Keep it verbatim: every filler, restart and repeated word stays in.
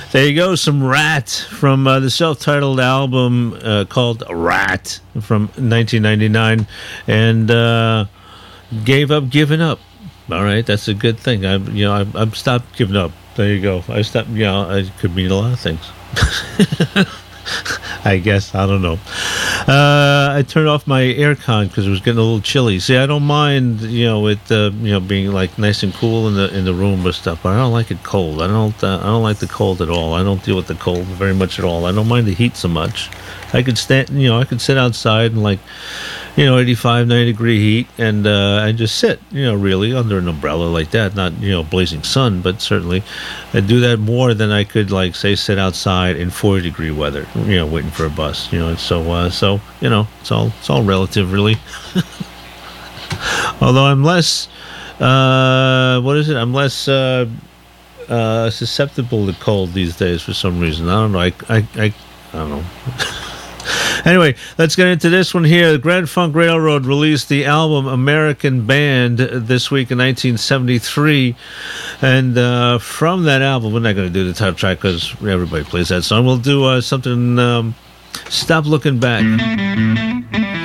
There you go, some Rat from uh, the self-titled album uh, called Rat from nineteen ninety-nine, and uh, Gave Up Giving Up. All right, that's a good thing. I, you know, I, I've stopped giving up. There you go. I stopped. You know, it could mean a lot of things. I guess. I don't know. Uh, I turned off my aircon because it was getting a little chilly. See, I don't mind, you know, it uh, you know being like nice and cool in the in the room or stuff. But I don't like it cold. I don't. Uh, I don't like the cold at all. I don't deal with the cold very much at all. I don't mind the heat so much. I could stand. You know, I could sit outside and like, you know, eighty-five, ninety degree heat, and uh, and just sit. You know, really under an umbrella like that. Not you know blazing sun, but certainly I do that more than I could like say sit outside in forty degree weather. You know, waiting for a bus. You know, so uh, so you know, it's all it's all relative, really. Although I'm less, uh, what is it? I'm less uh, uh, susceptible to cold these days for some reason. I don't know. I I I, I don't know. Anyway, let's get into this one here. The Grand Funk Railroad released the album American Band this week in nineteen seventy-three. And uh, from that album, we're not going to do the title track because everybody plays that song. We'll do uh, something, um, Stop Looking Back.